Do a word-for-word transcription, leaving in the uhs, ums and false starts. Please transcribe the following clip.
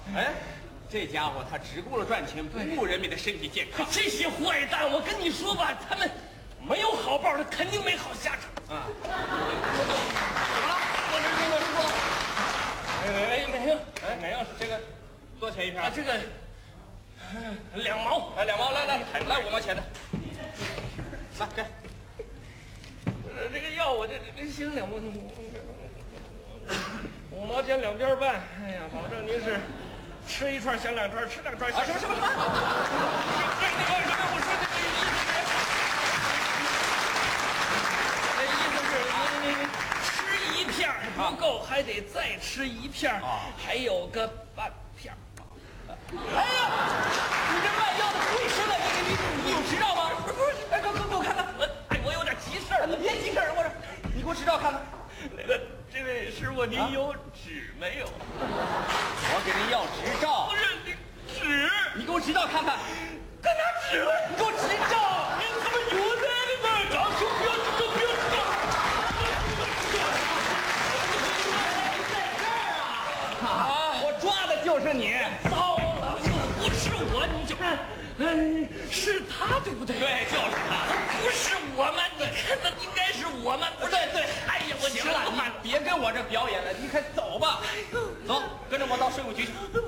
哎，这家伙他只顾了赚钱，不顾人民的身体健康。 这些坏蛋，我跟你说吧，他们没有好报，他肯定没好下场。 啊， 怎么了？我这这个说，哎哎没有， 哎，哪样？这个多少钱一片？ 啊，这个两毛， 来两毛，来来来五毛钱的，来这。 呃，这个药我这这行两毛，五毛钱两边半。哎呀，保证您是吃一串想两串，吃两串想。 啊，什么什么什么？ 这这个什么？我说的这个意思是，这意思是你你你吃一片不够，还得再吃一片，还有个半片。 哎呀，你这卖药的不会吃的，你你你你有执照吗？不是不是，哎，给我给我看看。 我哎，我有点急事儿了， 别急事儿，我说，你给我执照看看。 那个，这位师傅，您有纸没有？ 我给您要执照不，是你纸， 你给我执照看看。 干啥纸？ 你给我执照。 你怎么有在里边？长就不要就不要长。 啊！我抓的就是你。 糟了，不是我，你就看，哎，是他对不对？ 对，就是他。 不是我们，你看的应该是我们。 不对对， 哎呀，我行了，你别跟我这表演了，你快走吧。走，跟着我到税务局去。